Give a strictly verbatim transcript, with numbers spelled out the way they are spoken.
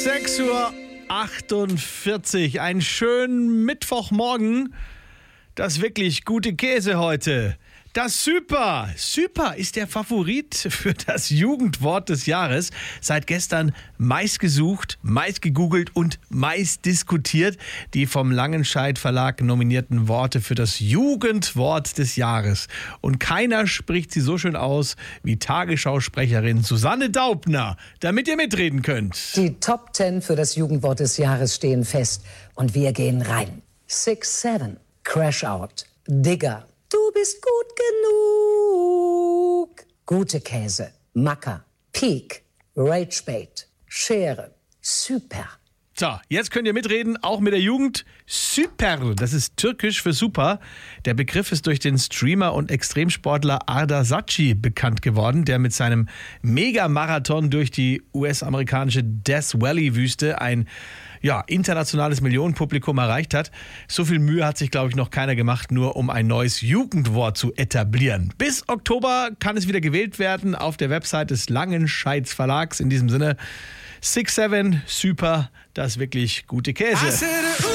sechs Uhr achtundvierzig. Einen schönen Mittwochmorgen. Das wirklich gute Käse heute. Das Super. Super ist der Favorit für das Jugendwort des Jahres. Seit gestern meist gesucht, meist gegoogelt und meist diskutiert. Die vom Langenscheidt Verlag nominierten Worte für das Jugendwort des Jahres. Und keiner spricht sie so schön aus wie Tagesschausprecherin Susanne Daubner, damit ihr mitreden könnt. Die Top Ten für das Jugendwort des Jahres stehen fest. Und wir gehen rein. Six Seven, Crash Out, Digger. Du bist gut genug. Gute Käse, Macker, Peak, Ragebait, Schere, Super. So, jetzt könnt ihr mitreden, auch mit der Jugend. Süper, das ist türkisch für super. Der Begriff ist durch den Streamer und Extremsportler Arda Saci bekannt geworden, der mit seinem Megamarathon durch die U S-amerikanische Death Valley-Wüste ein ja, internationales Millionenpublikum erreicht hat. So viel Mühe hat sich, glaube ich, noch keiner gemacht, nur um ein neues Jugendwort zu etablieren. Bis Oktober kann es wieder gewählt werden auf der Website des Langenscheids Verlags. In diesem Sinne, Six Seven, super, das wirklich gute Käse.